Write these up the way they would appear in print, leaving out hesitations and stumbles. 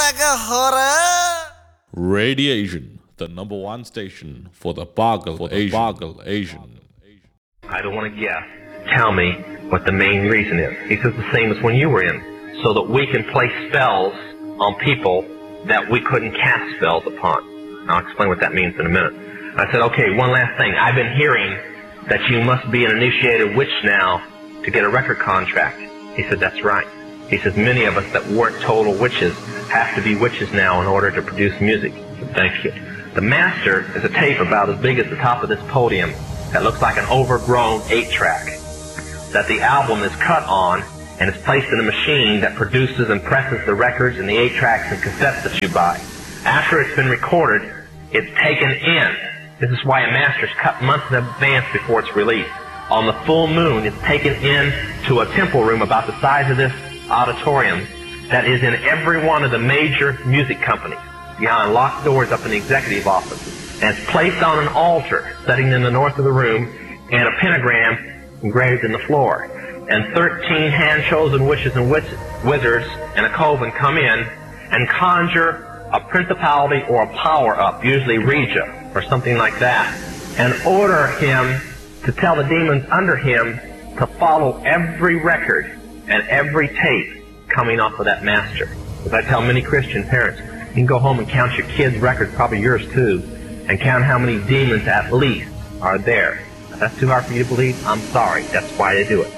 like a horror. Radiation, the number one station for the Boggle Asian. I don't want to guess. Tell me what the main reason is. He says the same as when you were in, so that we can place spells on people that we couldn't cast spells upon. I'll explain what that means in a minute. I said, okay, one last thing. I've been hearing that you must be an initiated witch now to get a record contract. He said, that's right. He says, many of us that weren't total witches have to be witches now in order to produce music. I said, thank you. The master is a tape about as big as the top of this podium that looks like an overgrown 8-track that the album is cut on and is placed in a machine that produces and presses the records and the 8-tracks and cassettes that you buy. After it's been recorded, it's taken in. This is why a master's cut months in advance before it's released. On the full moon, it's taken in to a temple room about the size of this auditorium that is in every one of the major music companies, behind locked doors up in the executive office. And it's placed on an altar sitting in the north of the room and a pentagram engraved in the floor. And 13 hand-chosen witches and wizards and a coven come in and conjure a principality or a power up, usually Regia or something like that, and order him to tell the demons under him to follow every record and every tape coming off of that master. As I tell many Christian parents, you can go home and count your kids' records, probably yours too, and count how many demons at least are there. If that's too hard for you to believe, I'm sorry. That's why they do it.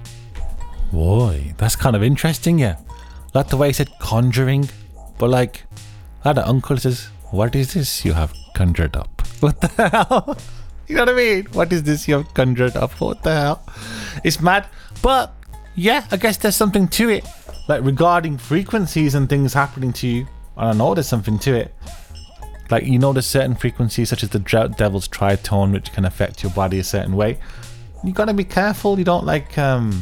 Boy, that's kind of interesting, yeah. Like the way he said conjuring, but like, I had an uncle who says, what is this you have conjured up? What the hell? You know what I mean? What is this you have conjured up? What the hell? It's mad. But yeah, I guess there's something to it. Like regarding frequencies and things happening to you, and I know there's something to it. Like, you know, there's certain frequencies such as the devil's tritone which can affect your body a certain way. You gotta be careful you don't like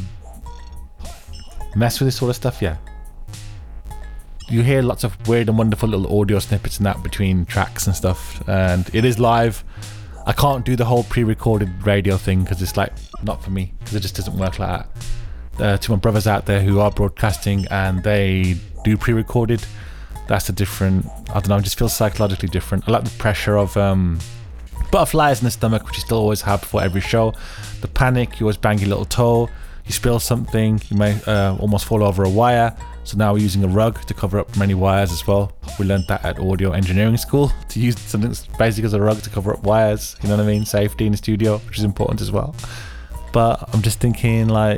mess with this sort of stuff, yeah. You hear lots of weird and wonderful little audio snippets and that between tracks and stuff, and it is live. I can't do the whole pre-recorded radio thing because it's like not for me, because it just doesn't work like that. To my brothers out there who are broadcasting and they do pre-recorded, that's a different, I don't know, it just feels psychologically different. I like the pressure of butterflies in the stomach, which you still always have before every show. The panic, you always bang your little toe, you spill something, you may almost fall over a wire. So now we're using a rug to cover up many wires as well. We learned that at audio engineering school, to use something as basic as a rug to cover up wires, you know what I mean? Safety in the studio, which is important as well. But I'm just thinking, like,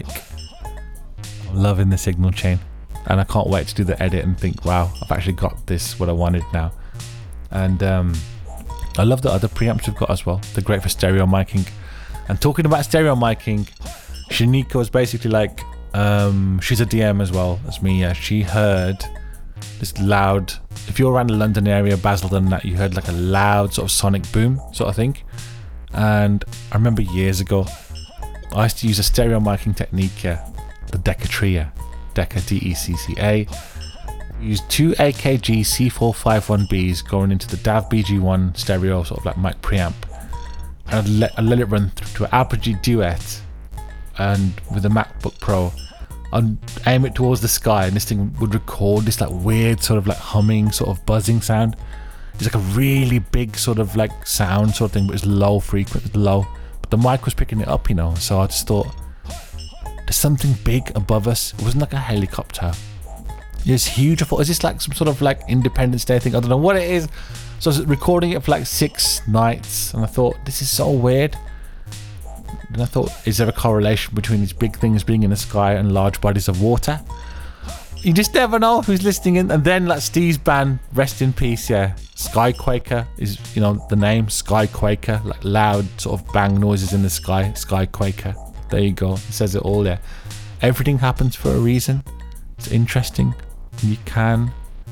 I'm loving the signal chain. And I can't wait to do the edit and think, wow, I've actually got this, what I wanted now. And I love the other preamps we've got as well. They're great for stereo miking. And talking about stereo miking, Shanika is basically like, she's a DM as well as me. Yeah, she heard this loud, if you're around the London area, Basildon, that you heard like a loud sort of sonic boom sort of thing. And I remember years ago, I used to use a stereo miking technique, yeah, the Decca, D-E-C-C-A. Used two AKG C451Bs going into the DAV BG1 stereo sort of like mic preamp, and I let it run through to an Apogee Duet, and with a MacBook Pro I'd aim it towards the sky, and this thing would record this like weird sort of like humming sort of buzzing sound. It's like a really big sort of like sound sort of thing, but it's low frequency, low, but the mic was picking it up, you know. So I just thought, there's something big above us. It wasn't like a helicopter, it was huge. I thought, is this like some sort of like Independence Day thing? I don't know what it is. So I was recording it for like 6 nights, and I thought, this is so weird. And I thought, is there a correlation between these big things being in the sky and large bodies of water? You just never know who's listening in. And then like Steve's band, rest in peace, yeah, Skyquaker is, you know, the name Skyquaker, like loud sort of bang noises in the sky, Skyquaker. There you go, it says it all there. Everything happens for a reason. It's interesting. You can.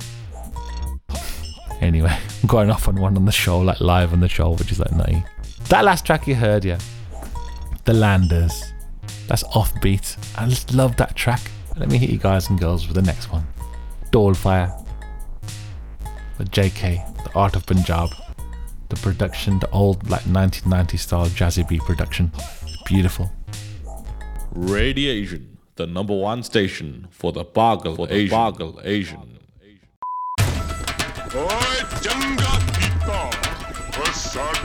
Anyway, I'm going off on one on the show, like live on the show, which is like nutty. That last track you heard, yeah, The Landers. That's offbeat. I just love that track. Let me hit you guys and girls with the next one. Dollfire. The JK, The Art of Punjab. The production, the old like 1990s style jazzy beat production. It's beautiful. Radiation, the number one station for the Boggle Asian. ਓਏ ਚੰਗਾ ਕੀਤਾ ਓ ਸਾਡਾ